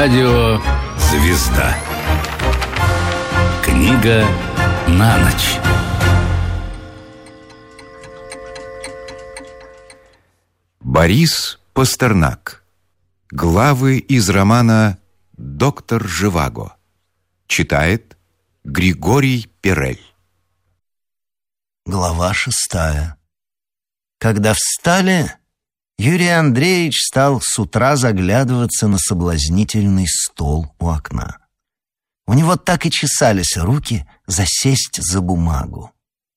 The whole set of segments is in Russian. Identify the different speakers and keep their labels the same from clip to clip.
Speaker 1: Радио «Звезда». Книга на ночь.
Speaker 2: Борис Пастернак. Главы из романа «Доктор Живаго». Читает Григорий Перель.
Speaker 3: Глава 6. Когда встали, Юрий Андреевич стал с утра заглядываться на соблазнительный стол у окна. У него так и чесались руки засесть за бумагу.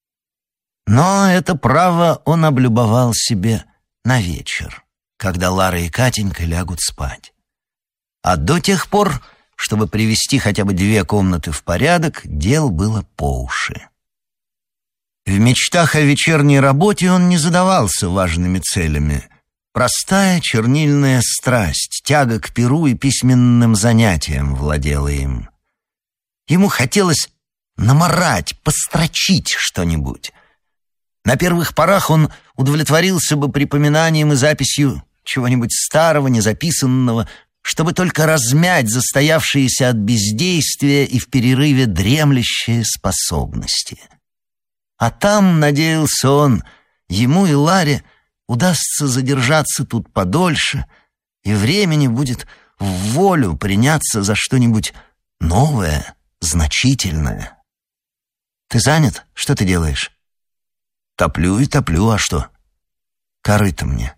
Speaker 3: Но это право он облюбовал себе на вечер, когда Лара и Катенька лягут спать. А до тех пор, чтобы привести хотя бы 2 комнаты в порядок, дел было по уши. В мечтах о вечерней работе он не задавался важными целями. Простая чернильная страсть, тяга к перу и письменным занятиям владела им. Ему хотелось намарать, построчить что-нибудь. На первых порах он удовлетворился бы припоминанием и записью чего-нибудь старого, незаписанного, чтобы только размять застоявшиеся от бездействия и в перерыве дремлющие способности. А там, надеялся он, ему и Ларе удастся задержаться тут подольше, и времени будет в волю приняться за что-нибудь новое, значительное. «Ты занят? Что ты делаешь?» «Топлю и топлю, а что?» «Корыто мне».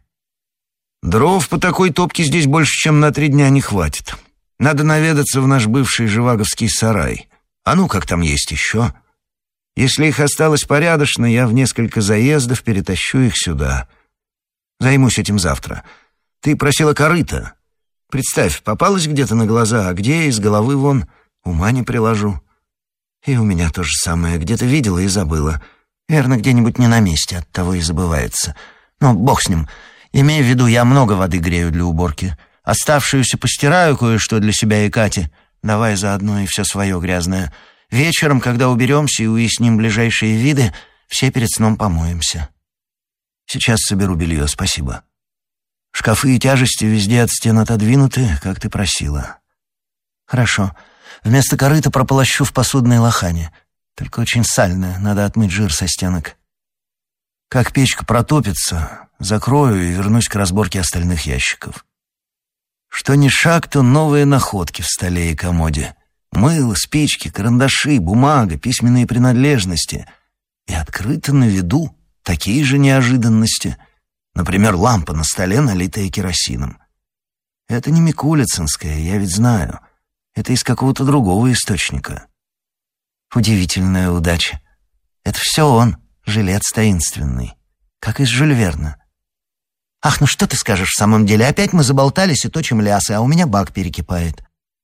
Speaker 4: «Дров по такой топке здесь больше, чем на 3 дня не хватит. Надо наведаться в наш бывший живаговский сарай. А ну, как там есть еще? Если их осталось порядочно, я в несколько заездов перетащу их сюда. Займусь этим завтра. Ты просила корыто. Представь, попалась где-то на глаза, а где из головы вон, ума не приложу. И у меня то же самое, где-то видела и забыла. Верно, где-нибудь не на месте, оттого и забывается. Но бог с ним. Имея в виду, я много воды грею для уборки. Оставшуюся постираю кое-что для себя и Кати. Давай заодно и все свое грязное. Вечером, когда уберемся и уясним ближайшие виды, все перед сном помоемся. Сейчас соберу белье, спасибо. Шкафы и тяжести везде от стен отодвинуты, как ты просила. Хорошо. Вместо корыта прополощу в посудной лохане. Только очень сальная, надо отмыть жир со стенок. Как печка протопится, закрою и вернусь к разборке остальных ящиков. Что ни шаг, то новые находки в столе и комоде. Мыло, спички, карандаши, бумага, письменные принадлежности. И открыто на виду такие же неожиданности. Например, лампа на столе, налитая керосином. Это не микулицинская, я ведь знаю. Это из какого-то другого источника. Удивительная удача. Это все он, жилец таинственный. Как из Жюль Верна. Ах, ну что ты скажешь в самом деле? Опять мы заболтались и точим лясы, а у меня бак перекипает.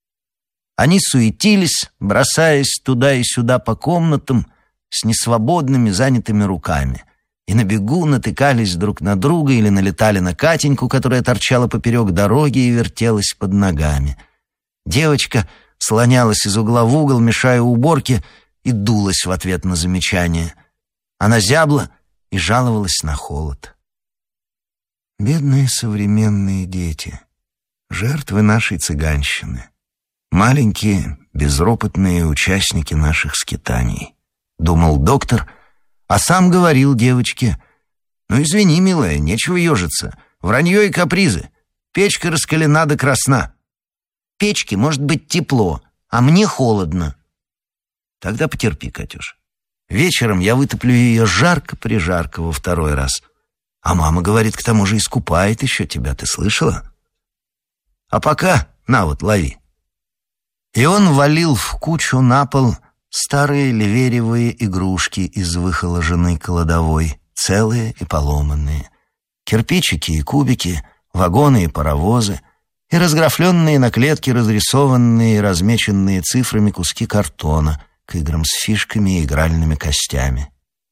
Speaker 4: Они суетились, бросаясь туда и сюда по комнатам с несвободными, занятыми руками. И на бегу натыкались друг на друга или налетали на Катеньку, которая торчала поперек дороги и вертелась под ногами. Девочка слонялась из угла в угол, мешая уборке, и дулась в ответ на замечание. Она зябла и жаловалась на холод. Бедные современные дети, жертвы нашей цыганщины, маленькие, безропотные участники наших скитаний, думал доктор, а сам говорил девочке: «Ну, извини, милая, нечего ежиться, вранье и капризы, печка раскалена до красна. Печке может быть тепло, а мне холодно». Тогда потерпи, Катюш. Вечером я вытоплю ее жарко-прижарко во 2-й раз. А мама говорит, к тому же искупает еще тебя, ты слышала? А пока, на вот, лови. И он валил в кучу на пол старые ливеревые игрушки из выхоложенной кладовой, целые и поломанные. Кирпичики и кубики, вагоны и паровозы, и разграфленные на клетке разрисованные и размеченные цифрами куски картона к играм с фишками и игральными костями.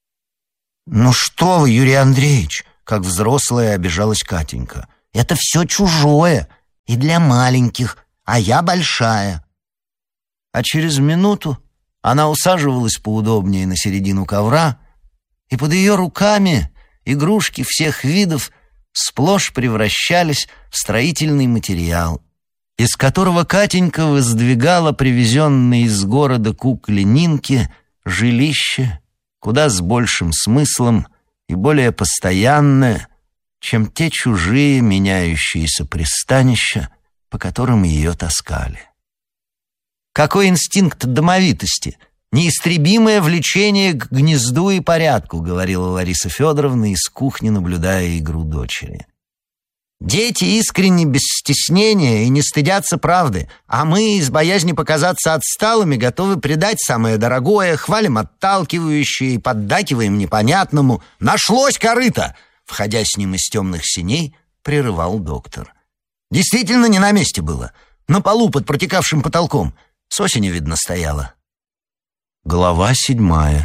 Speaker 4: «Ну что вы, Юрий Андреевич!» — как взрослая обижалась Катенька. «Это все чужое и для маленьких, а я большая». А через минуту она усаживалась поудобнее на середину ковра, и под ее руками игрушки всех видов сплошь превращались в строительный материал,
Speaker 3: из которого Катенька воздвигала привезенные из города кукле Нинки жилище куда с большим смыслом и более постоянное, чем те чужие меняющиеся пристанища, по которым ее таскали. Какой инстинкт домовитости, неистребимое влечение к гнезду и порядку, говорила Лариса Федоровна из кухни, наблюдая игру дочери. Дети искренне, без стеснения и не стыдятся правды, а мы из боязни показаться отсталыми готовы предать самое дорогое, хвалим отталкивающее и поддакиваем непонятному. «Нашлось корыто!» Входя с ним из темных синей, прерывал доктор. Действительно не на месте было. На полу под протекавшим потолком. С осени, видно, стояло. Глава 7.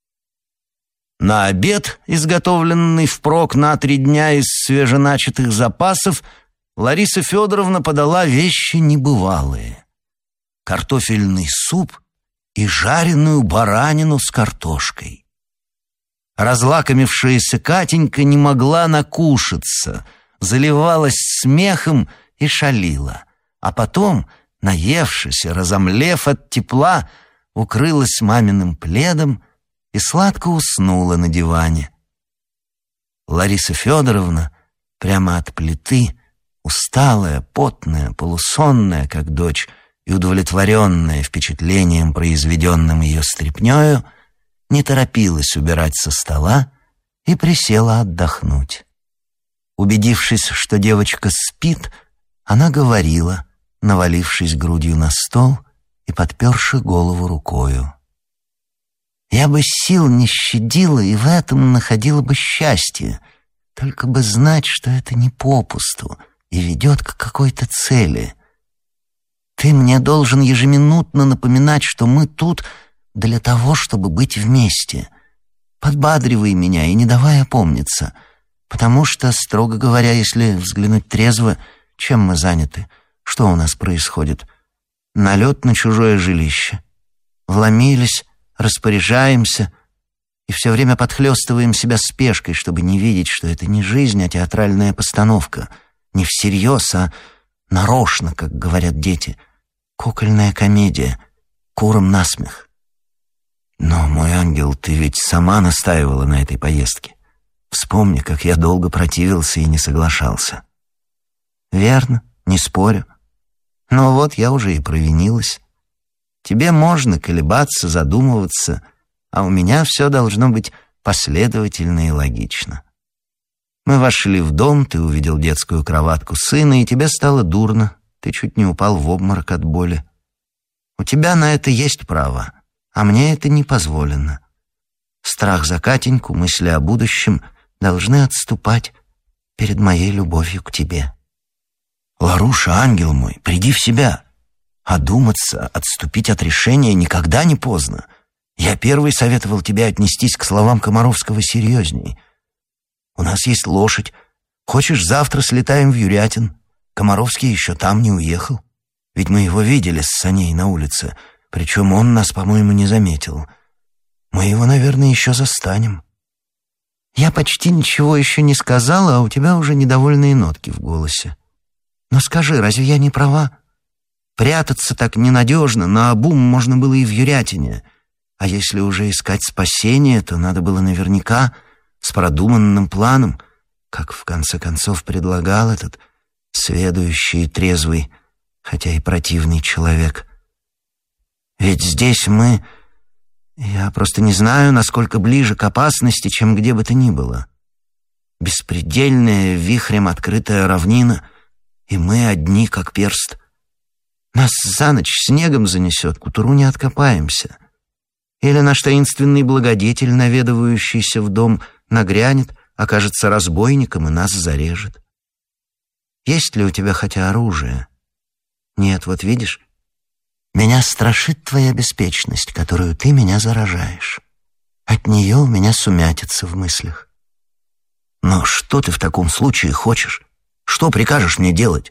Speaker 3: На обед, изготовленный впрок на 3 дня из свеженачатых запасов, Лариса Федоровна подала вещи небывалые. Картофельный суп и жареную баранину с картошкой. Разлакомившаяся Катенька не могла накушаться, заливалась смехом и шалила. А потом, наевшись и разомлев от тепла, укрылась маминым пледом и сладко уснула на диване. Лариса Федоровна прямо от плиты, усталая, потная, полусонная, как дочь, и удовлетворенная впечатлением, произведенным ее стряпнёю, не торопилась убирать со стола и присела отдохнуть. Убедившись, что девочка спит, она говорила, навалившись грудью на стол и подперши голову рукою. «Я бы сил не щадила и в этом находила бы счастье, только бы знать, что это не попусту и ведет к какой-то цели. Ты мне должен ежеминутно напоминать, что мы тут для того, чтобы быть вместе. Подбадривай меня и не давай опомниться, потому что, строго говоря, если взглянуть трезво, чем мы заняты, что у нас происходит? Налет на чужое жилище. Вломились, распоряжаемся и все время подхлёстываем себя спешкой, чтобы не видеть, что это не жизнь, а театральная постановка. Не всерьез, а нарочно, как говорят дети. Кукольная комедия, куром насмех. Но, мой ангел, ты ведь сама настаивала на этой поездке. Вспомни, как я долго противился и не соглашался. Верно, не спорю. Но вот я уже и провинилась. Тебе можно колебаться, задумываться, а у меня все должно быть последовательно и логично. Мы вошли в дом, ты увидел детскую кроватку сына, и тебе стало дурно. Ты чуть не упал в обморок от боли. У тебя на это есть право, а мне это не позволено. Страх за Катеньку, мысли о будущем должны отступать перед моей любовью к тебе. Ларуша, ангел мой, приди в себя. Одуматься, отступить от решения никогда не поздно. Я первый советовал тебе отнестись к словам Комаровского серьезней. У нас есть лошадь. Хочешь, завтра слетаем в Юрятин? Комаровский еще там не уехал. Ведь мы его видели с саней на улице. Причем он нас, по-моему, не заметил. Мы его, наверное, еще застанем. Я почти ничего еще не сказала, а у тебя уже недовольные нотки в голосе. Но скажи, разве я не права? Прятаться так ненадежно, наобум можно было и в Юрятине. А если уже искать спасение, то надо было наверняка, с продуманным планом, как в конце концов предлагал этот сведущий и трезвый, хотя и противный человек. Ведь здесь мы... Я просто не знаю, насколько ближе к опасности, чем где бы то ни было. Беспредельная, вихрем открытая равнина, и мы одни, как перст. Нас за ночь снегом занесет, к утру не откопаемся. Или наш таинственный благодетель, наведывающийся в дом, нагрянет, окажется разбойником и нас зарежет. Есть ли у тебя хотя оружие? Нет, вот видишь, меня страшит твоя беспечность, которую ты меня заражаешь. От нее у меня сумятица в мыслях. Но что ты в таком случае хочешь? Что прикажешь мне делать?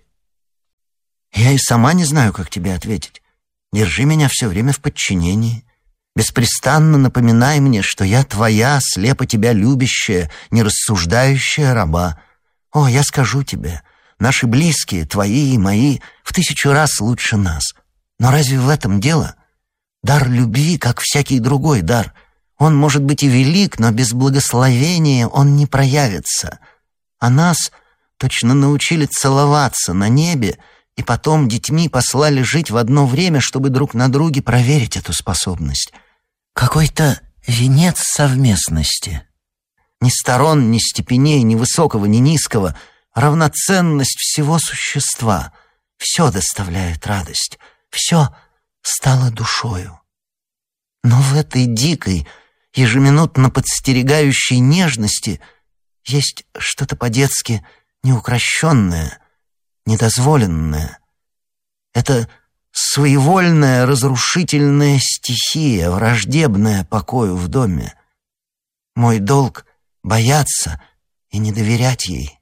Speaker 3: Я и сама не знаю, как тебе ответить. Держи меня все время в подчинении. Беспрестанно напоминай мне, что я твоя, слепо тебя любящая, нерассуждающая раба. О, я скажу тебе, наши близкие, твои и мои, в 1000 раз лучше нас. Но разве в этом дело? Дар любви, как всякий другой дар. Он может быть и велик, но без благословения он не проявится. А нас точно научили целоваться на небе, и потом детьми послали жить в одно время, чтобы друг на друге проверить эту способность. Какой-то венец совместности. Ни сторон, ни степеней, ни высокого, ни низкого. Равноценность всего существа. Все доставляет радость. Все стало душою. Но в этой дикой, ежеминутно подстерегающей нежности есть что-то по-детски неукрощенное, недозволенное. Это своевольная разрушительная стихия, враждебная покою в доме. Мой долг — бояться и не доверять ей.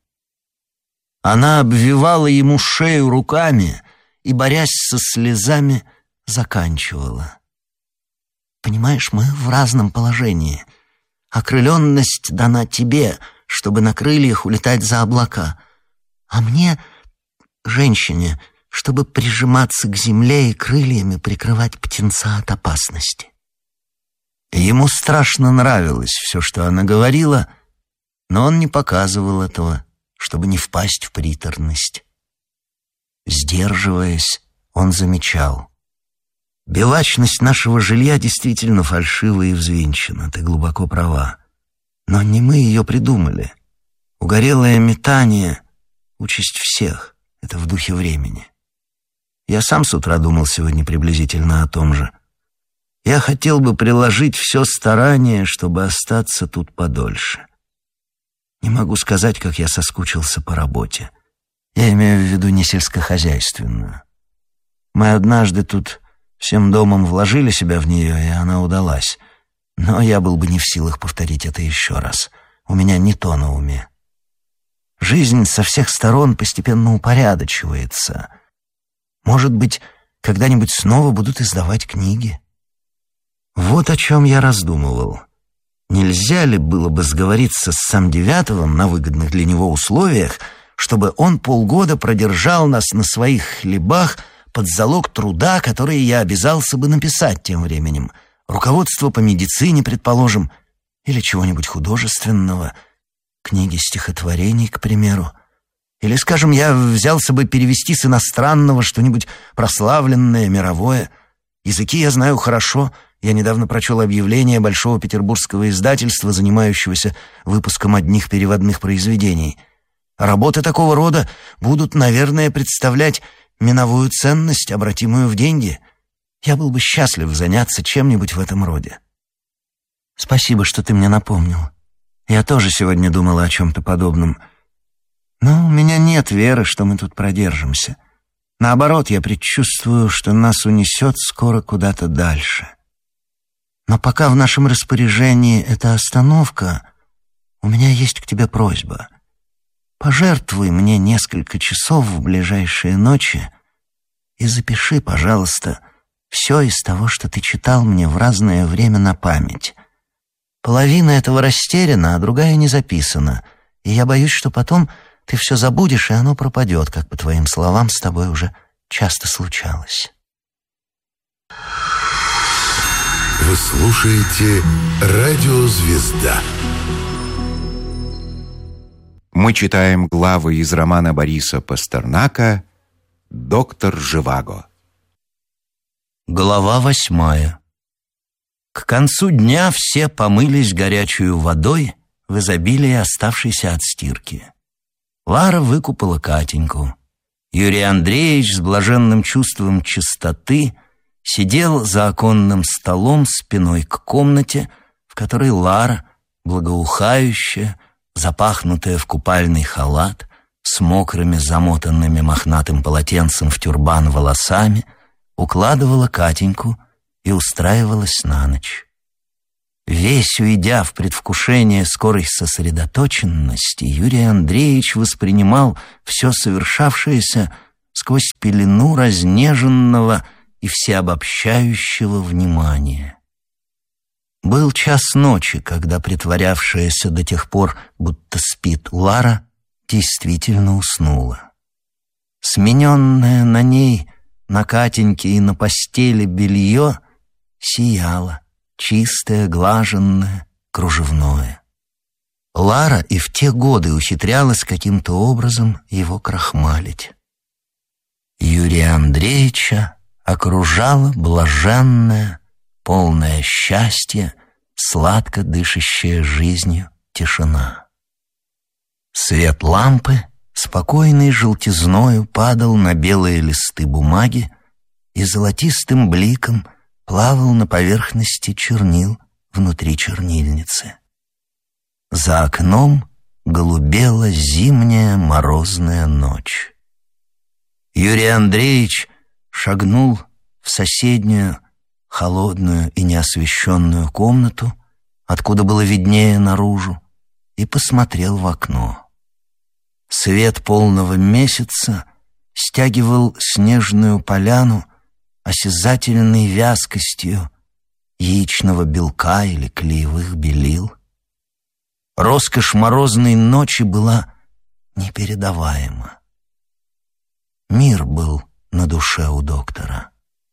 Speaker 3: Она обвивала ему шею руками и, борясь со слезами, заканчивала. Понимаешь, мы в разном положении. Окрыленность дана тебе, чтобы на крыльях улетать за облака, а мне, женщине, чтобы прижиматься к земле и крыльями прикрывать птенца от опасности. Ему страшно нравилось все, что она говорила, но он не показывал этого, чтобы не впасть в приторность. Сдерживаясь, он замечал: белачность нашего жилья действительно фальшива и взвинчена, ты глубоко права. Но не мы ее придумали. Угорелое метание — участь всех, это в духе времени. Я сам с утра думал сегодня приблизительно о том же. Я хотел бы приложить все старание, чтобы остаться тут подольше. Не могу сказать, как я соскучился по работе. Я имею в виду не сельскохозяйственную. Мы однажды тут всем домом вложили себя в нее, и она удалась. Но я был бы не в силах повторить это еще раз. У меня не то на уме. Жизнь со всех сторон постепенно упорядочивается. Может быть, когда-нибудь снова будут издавать книги. Вот о чем я раздумывал. Нельзя ли было бы сговориться с Самдевятовым на выгодных для него условиях, чтобы он полгода продержал нас на своих хлебах под залог труда, который я обязался бы написать тем временем? Руководство по медицине, предположим, или чего-нибудь художественного, книги стихотворений, к примеру. Или, скажем, я взялся бы перевести с иностранного что-нибудь прославленное, мировое. Языки я знаю хорошо. Я недавно прочел объявление большого петербургского издательства, занимающегося выпуском одних переводных произведений. Работы такого рода будут, наверное, представлять миновую ценность, обратимую в деньги. Я был бы счастлив заняться чем-нибудь в этом роде. Спасибо, что ты мне напомнил. Я тоже сегодня думала о чем-то подобном. Но у меня нет веры, что мы тут продержимся. Наоборот, я предчувствую, что нас унесет скоро куда-то дальше. Но пока в нашем распоряжении эта остановка, у меня есть к тебе просьба. Пожертвуй мне несколько часов в ближайшие ночи и запиши, пожалуйста, все из того, что ты читал мне в разное время на память. Половина этого растеряна, а другая не записана, и я боюсь, что потом ты все забудешь, и оно пропадет, как, по твоим словам, с тобой уже часто случалось.
Speaker 5: Вы слушаете «Радио Звезда».
Speaker 2: Мы читаем главы из романа Бориса Пастернака «Доктор Живаго».
Speaker 3: Глава 8. К концу дня все помылись горячей водой в изобилии, оставшейся от стирки. Лара выкупала Катеньку. Юрий Андреевич с блаженным чувством чистоты сидел за оконным столом спиной к комнате, в которой Лара, благоухающая, запахнутая в купальный халат, с мокрыми, замотанными мохнатым полотенцем в тюрбан волосами, укладывала Катеньку и устраивалась на ночь. Весь уйдя в предвкушение скорой сосредоточенности, Юрий Андреевич воспринимал все совершавшееся сквозь пелену разнеженного и всеобобщающего внимания. Был час ночи, когда притворявшаяся до тех пор, будто спит, Лара действительно уснула. Смененное на ней, на Катеньке и на постели белье сияло, чистое, глаженное, кружевное. Лара и в те годы ухитрялась каким-то образом его крахмалить. Юрия Андреевича окружала блаженная, полное счастье, сладко дышащая жизнью тишина. Свет лампы спокойной желтизною падал на белые листы бумаги и золотистым бликом плавал на поверхности чернил внутри чернильницы. За окном голубела зимняя морозная ночь. Юрий Андреевич шагнул в соседнюю, холодную и неосвещенную комнату, откуда было виднее наружу, и посмотрел в окно. Свет полного месяца стягивал снежную поляну осязательной вязкостью яичного белка или клеевых белил. Роскошь морозной ночи была непередаваема. Мир был на душе у доктора.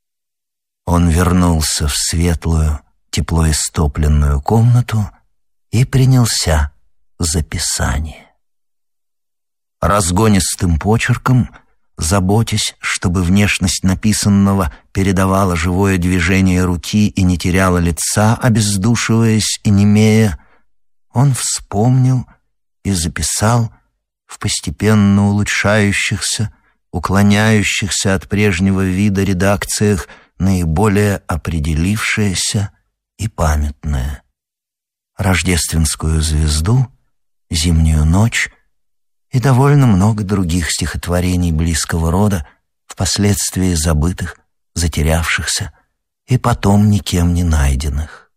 Speaker 3: Он вернулся в светлую, тепло истопленную комнату и принялся за писание. Разгонистым почерком, заботясь, чтобы внешность написанного передавала живое движение руки и не теряла лица, обездушиваясь и немея, он вспомнил и записал в постепенно улучшающихся, уклоняющихся от прежнего вида редакциях наиболее определившееся и памятное: «Рождественскую звезду», «Зимнюю ночь» и довольно много других стихотворений близкого рода, впоследствии забытых, затерявшихся и потом никем не найденных.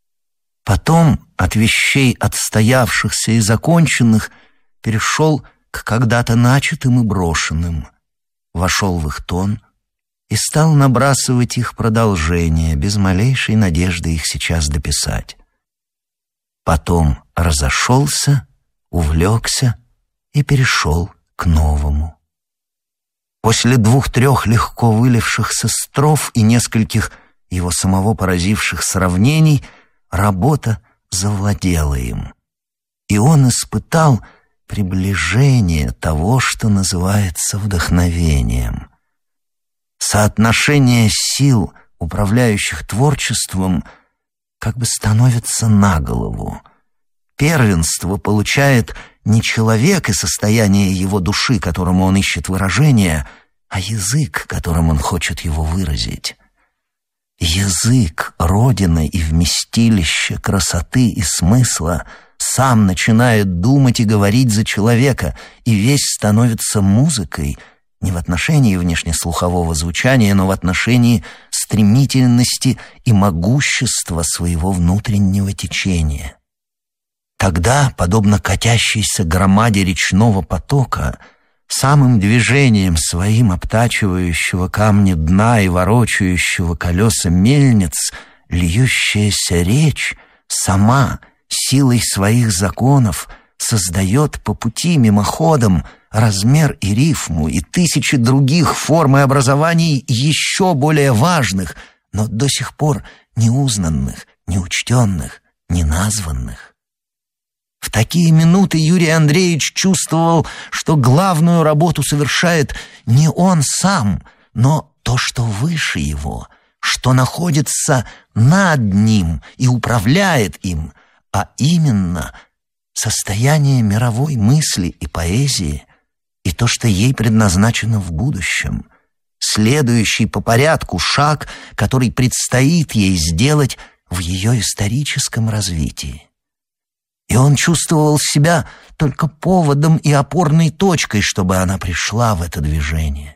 Speaker 3: Потом от вещей отстоявшихся и законченных перешел к когда-то начатым и брошенным, вошел в их тон и стал набрасывать их продолжение, без малейшей надежды их сейчас дописать. Потом разошелся, увлекся и перешел к новому. После 2-3 легко вылившихся строф и нескольких его самого поразивших сравнений работа завладела им, и он испытал приближение того, что называется вдохновением. Соотношение сил, управляющих творчеством, как бы становится на голову. Первенство получает не человек и состояние его души, которому он ищет выражение, а язык, которым он хочет его выразить. Язык, родина и вместилище красоты и смысла сам начинает думать и говорить за человека, и весь становится музыкой, не в отношении внешнеслухового звучания, но в отношении стремительности и могущества своего внутреннего течения. Тогда, подобно катящейся громаде речного потока, самым движением своим обтачивающего камни дна и ворочающего колеса мельниц, льющаяся речь сама силой своих законов создает по пути мимоходом размер и рифму и тысячи других форм и образований еще более важных, но до сих пор неузнанных, неучтенных, неназванных. В такие минуты Юрий Андреевич чувствовал, что главную работу совершает не он сам, но то, что выше его, что находится над ним и управляет им, а именно состояние мировой мысли и поэзии и то, что ей предназначено в будущем, следующий по порядку шаг, который предстоит ей сделать в ее историческом развитии. И он чувствовал себя только поводом и опорной точкой, чтобы она пришла в это движение.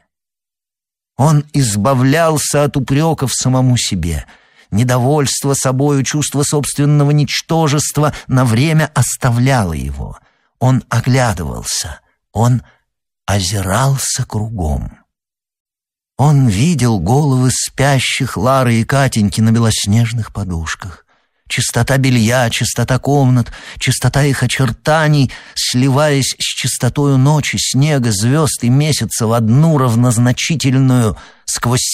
Speaker 3: Он избавлялся от упреков самому себе. Недовольство собою, чувство собственного ничтожества на время оставляло его. Он оглядывался, он озирался кругом. Он видел головы спящих Лары и Катеньки на белоснежных подушках, Чистота белья, чистота комнат, чистота их очертаний, сливаясь с чистотою ночи, снега, звезд и месяца в одну равнозначительную, сквозь